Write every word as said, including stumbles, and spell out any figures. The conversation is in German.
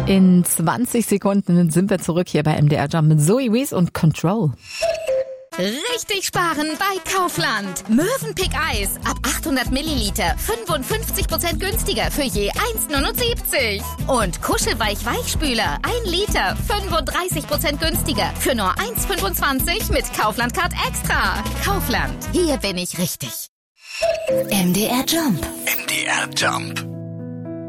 In zwanzig Sekunden sind wir zurück hier bei M D R Jump mit Zoe Wees und Control. Richtig sparen bei Kaufland. Mövenpick Eis ab achthundert Milliliter, fünfundfünfzig Prozent günstiger für je eins Komma neunundsiebzig. Und Kuschelweich Weichspüler, ein Liter, fünfunddreißig Prozent günstiger für nur eins Komma fünfundzwanzig mit Kaufland Card Extra. Kaufland, hier bin ich richtig. M D R Jump. M D R Jump.